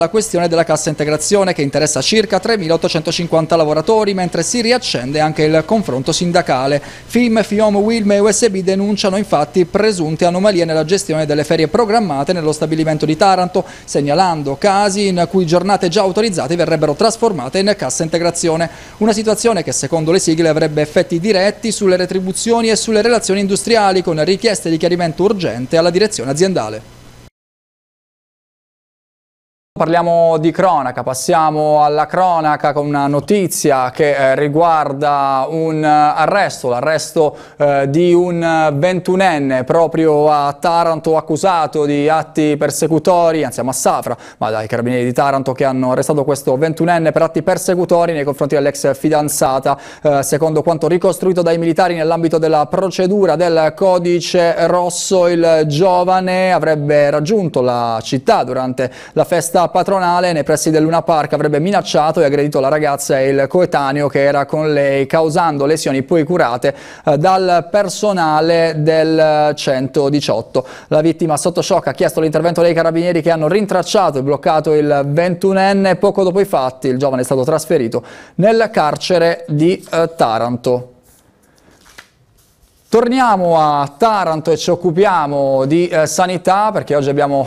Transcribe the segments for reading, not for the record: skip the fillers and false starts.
La questione della cassa integrazione che interessa circa 3.850 lavoratori, mentre si riaccende anche il confronto sindacale. FIM, FIOM, UILM e USB denunciano infatti presunte anomalie nella gestione delle ferie programmate nello stabilimento di Taranto, segnalando casi in cui giornate già autorizzate verrebbero trasformate in cassa integrazione. Una situazione che secondo le sigle avrebbe effetti diretti sulle retribuzioni e sulle relazioni industriali, con richieste di chiarimento urgente alla direzione aziendale. Parliamo di cronaca, passiamo alla cronaca con una notizia che riguarda un arresto, l'arresto di un 21enne proprio a Taranto accusato di atti persecutori, anzi a Massafra, ma dai carabinieri di Taranto che hanno arrestato questo 21enne per atti persecutori nei confronti dell'ex fidanzata. Secondo quanto ricostruito dai militari nell'ambito della procedura del codice rosso, il giovane avrebbe raggiunto la città durante la festa patronale nei pressi del Luna Park, avrebbe minacciato e aggredito la ragazza e il coetaneo che era con lei, causando lesioni poi curate dal personale del 118. La vittima sotto shock ha chiesto l'intervento dei carabinieri che hanno rintracciato e bloccato il 21enne. Poco dopo i fatti il giovane è stato trasferito nel carcere di Taranto. Torniamo a Taranto e ci occupiamo di sanità, perché oggi abbiamo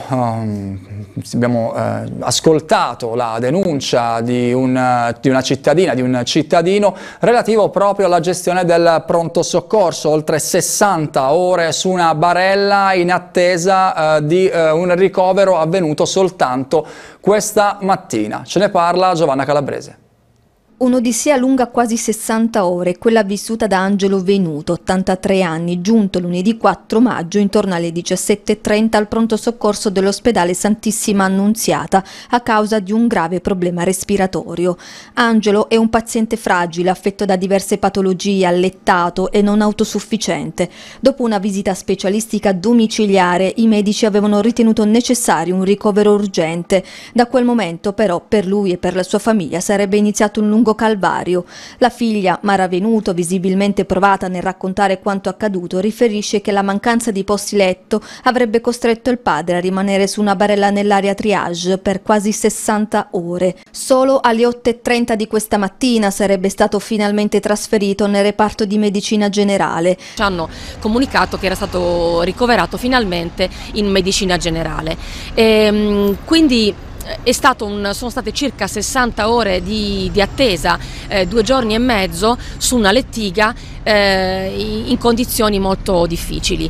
ascoltato la denuncia di una cittadina, di un cittadino, relativo proprio alla gestione del pronto soccorso. Oltre 60 ore su una barella in attesa di un ricovero avvenuto soltanto questa mattina. Ce ne parla Giovanna Calabrese. Un'odissea lunga quasi 60 ore, quella vissuta da Angelo Venuto, 83 anni, giunto lunedì 4 maggio intorno alle 17:30 al pronto soccorso dell'ospedale Santissima Annunziata a causa di un grave problema respiratorio. Angelo è un paziente fragile, affetto da diverse patologie, allettato e non autosufficiente. Dopo una visita specialistica domiciliare, i medici avevano ritenuto necessario un ricovero urgente. Da quel momento però per lui e per la sua famiglia sarebbe iniziato un lungo calvario. La figlia, Mara Venuto, visibilmente provata nel raccontare quanto accaduto, riferisce che la mancanza di posti letto avrebbe costretto il padre a rimanere su una barella nell'area triage per quasi 60 ore. Solo alle 8:30 di questa mattina sarebbe stato finalmente trasferito nel reparto di medicina generale. Ci hanno comunicato che era stato ricoverato finalmente in medicina generale. Quindi sono state circa 60 ore di attesa, 2 giorni e mezzo su una lettiga in condizioni molto difficili.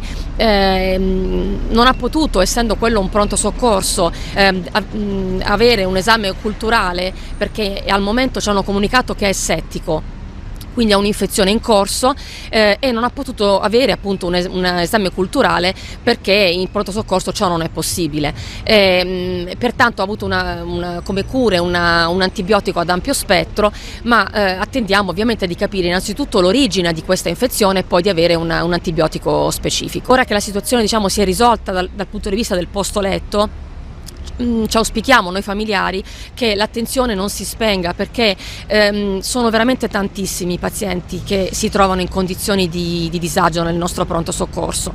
Non ha potuto, essendo quello un pronto soccorso, avere un esame culturale, perché al momento ci hanno comunicato che è settico, quindi ha un'infezione in corso, e non ha potuto avere appunto un esame culturale perché in pronto soccorso ciò non è possibile. Pertanto ha avuto come cure un antibiotico ad ampio spettro, ma attendiamo ovviamente di capire innanzitutto l'origine di questa infezione e poi di avere un antibiotico specifico. Ora che la situazione si è risolta dal punto di vista del posto letto, ci auspichiamo noi familiari che l'attenzione non si spenga, perché sono veramente tantissimi i pazienti che si trovano in condizioni di disagio nel nostro pronto soccorso.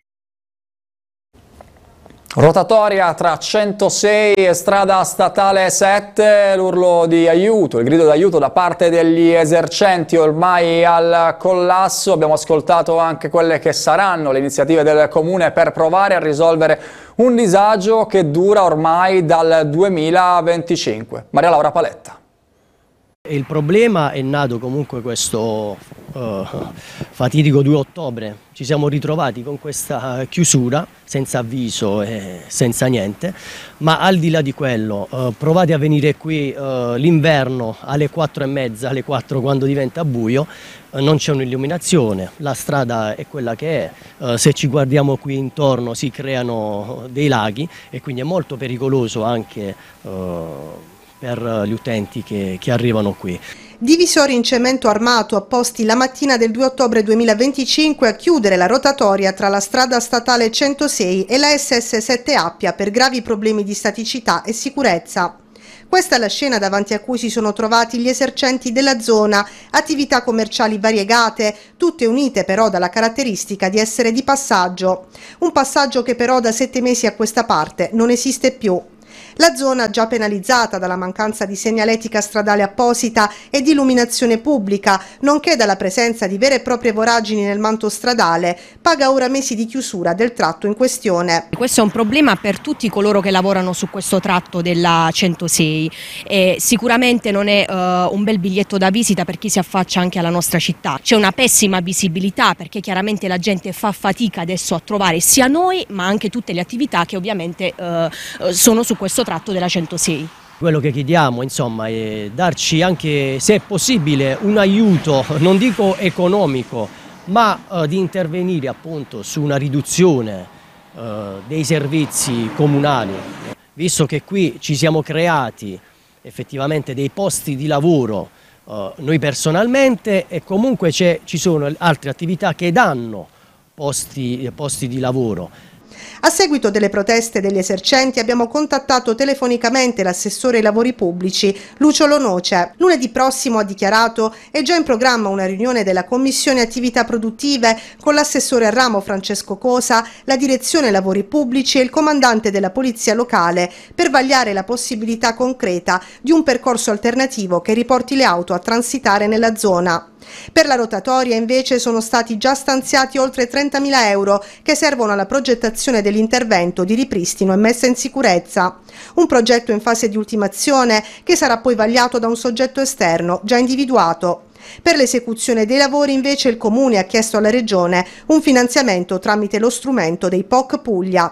Rotatoria tra 106 e strada statale 7, l'urlo di aiuto, il grido d'aiuto da parte degli esercenti ormai al collasso. Abbiamo ascoltato anche quelle che saranno le iniziative del comune per provare a risolvere un disagio che dura ormai dal 2025. Maria Laura Paletta. Il problema è nato comunque questo fatidico 2 ottobre, ci siamo ritrovati con questa chiusura senza avviso e senza niente, ma al di là di quello provate a venire qui l'inverno alle 4:30, alle 4 quando diventa buio, non c'è un'illuminazione, la strada è quella che è, se ci guardiamo qui intorno si creano dei laghi e quindi è molto pericoloso anche per gli utenti che arrivano qui. Divisori in cemento armato apposti la mattina del 2 ottobre 2025 a chiudere la rotatoria tra la strada statale 106 e la SS7 Appia per gravi problemi di staticità e sicurezza. Questa è la scena davanti a cui si sono trovati gli esercenti della zona, attività commerciali variegate, tutte unite però dalla caratteristica di essere di passaggio. Un passaggio che però da 7 mesi a questa parte non esiste più. La zona, già penalizzata dalla mancanza di segnaletica stradale apposita e di illuminazione pubblica, nonché dalla presenza di vere e proprie voragini nel manto stradale, paga ora mesi di chiusura del tratto in questione. Questo è un problema per tutti coloro che lavorano su questo tratto della 106 e sicuramente non è un bel biglietto da visita per chi si affaccia anche alla nostra città. C'è una pessima visibilità perché chiaramente la gente fa fatica adesso a trovare sia noi ma anche tutte le attività che ovviamente sono su questo tratto della 106. Quello che chiediamo insomma è darci anche, se è possibile, un aiuto, non dico economico, ma di intervenire appunto su una riduzione dei servizi comunali, visto che qui ci siamo creati effettivamente dei posti di lavoro noi personalmente e comunque ci sono altre attività che danno posti di lavoro. A seguito delle proteste degli esercenti abbiamo contattato telefonicamente l'assessore ai lavori pubblici, Lucio Lonoce. Lunedì prossimo, ha dichiarato, è già in programma una riunione della Commissione Attività Produttive con l'assessore al ramo Francesco Cosa, la direzione lavori pubblici e il comandante della polizia locale per vagliare la possibilità concreta di un percorso alternativo che riporti le auto a transitare nella zona. Per la rotatoria invece sono stati già stanziati oltre 30.000 euro che servono alla progettazione dell'intervento di ripristino e messa in sicurezza. Un progetto in fase di ultimazione che sarà poi vagliato da un soggetto esterno già individuato. Per l'esecuzione dei lavori invece il Comune ha chiesto alla Regione un finanziamento tramite lo strumento dei POC Puglia.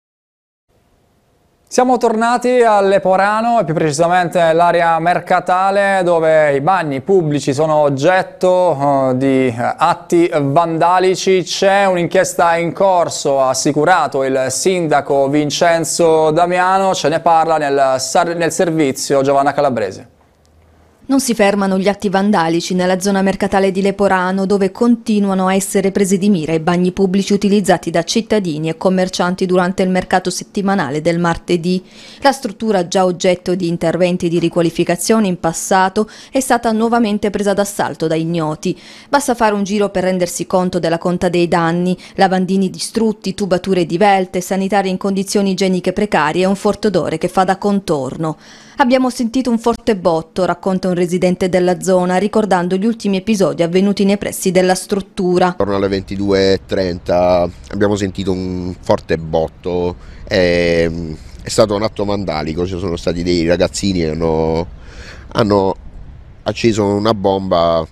Siamo tornati al Leporano e più precisamente all'area mercatale dove i bagni pubblici sono oggetto di atti vandalici. C'è un'inchiesta in corso, ha assicurato il sindaco Vincenzo Damiano, ce ne parla nel servizio Giovanna Calabrese. Non si fermano gli atti vandalici nella zona mercatale di Leporano, dove continuano a essere presi di mira i bagni pubblici utilizzati da cittadini e commercianti durante il mercato settimanale del martedì. La struttura, già oggetto di interventi di riqualificazione in passato, è stata nuovamente presa d'assalto da ignoti. Basta fare un giro per rendersi conto della conta dei danni: lavandini distrutti, tubature divelte, sanitarie in condizioni igieniche precarie e un forte odore che fa da contorno. Abbiamo sentito un forte botto, racconta un residente della zona, ricordando gli ultimi episodi avvenuti nei pressi della struttura. Attorno alle 22:30 abbiamo sentito un forte botto, è stato un atto vandalico, ci sono stati dei ragazzini che hanno acceso una bomba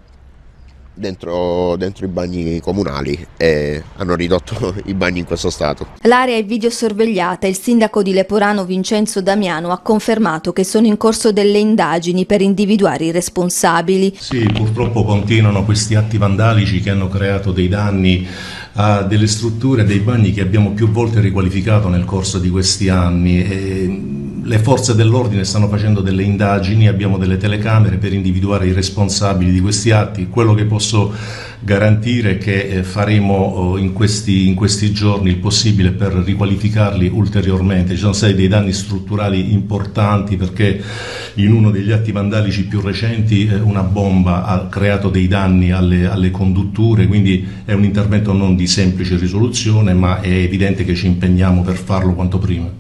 dentro i bagni comunali e hanno ridotto i bagni in questo stato. L'area è videosorvegliata e il sindaco di Leporano Vincenzo Damiano ha confermato che sono in corso delle indagini per individuare i responsabili. Sì, purtroppo continuano questi atti vandalici che hanno creato dei danni a delle strutture, dei bagni che abbiamo più volte riqualificato nel corso di questi anni. E le forze dell'ordine stanno facendo delle indagini, abbiamo delle telecamere per individuare i responsabili di questi atti. Quello che posso garantire è che faremo in questi giorni il possibile per riqualificarli ulteriormente. Ci sono stati dei danni strutturali importanti perché in uno degli atti vandalici più recenti una bomba ha creato dei danni alle condutture, quindi è un intervento non di semplice risoluzione, ma è evidente che ci impegniamo per farlo quanto prima.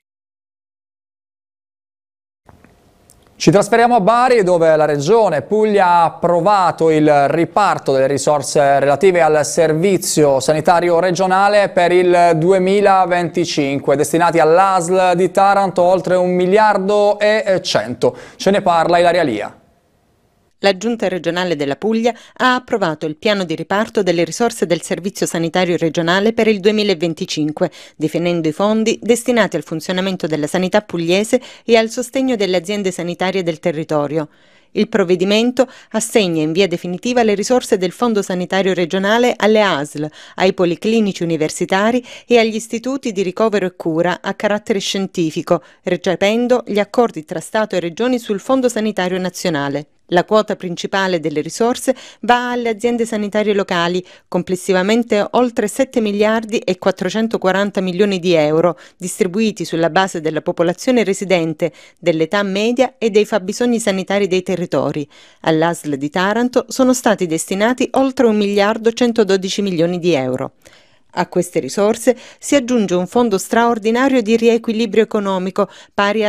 Ci trasferiamo a Bari, dove la Regione Puglia ha approvato il riparto delle risorse relative al servizio sanitario regionale per il 2025, destinati all'ASL di Taranto oltre 1,1 miliardi. Ce ne parla Ilaria Lia. La Giunta regionale della Puglia ha approvato il piano di riparto delle risorse del Servizio Sanitario Regionale per il 2025, definendo i fondi destinati al funzionamento della sanità pugliese e al sostegno delle aziende sanitarie del territorio. Il provvedimento assegna in via definitiva le risorse del Fondo Sanitario Regionale alle ASL, ai policlinici universitari e agli istituti di ricovero e cura a carattere scientifico, recependo gli accordi tra Stato e Regioni sul Fondo Sanitario Nazionale. La quota principale delle risorse va alle aziende sanitarie locali, complessivamente oltre 7 miliardi e 440 milioni di euro, distribuiti sulla base della popolazione residente, dell'età media e dei fabbisogni sanitari dei territori. All'ASL di Taranto sono stati destinati oltre 1 miliardo 112 milioni di euro. A queste risorse si aggiunge un fondo straordinario di riequilibrio economico pari a